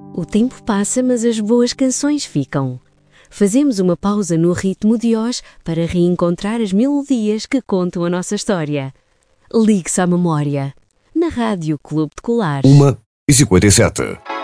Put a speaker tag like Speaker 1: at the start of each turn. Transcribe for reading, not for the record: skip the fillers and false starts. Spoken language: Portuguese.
Speaker 1: O tempo passa, mas as boas canções ficam. Fazemos uma pausa no ritmo de hoje para reencontrar as melodias que contam a nossa história. Ligue-se à memória. Na Rádio Clube de Colares.
Speaker 2: 1h57.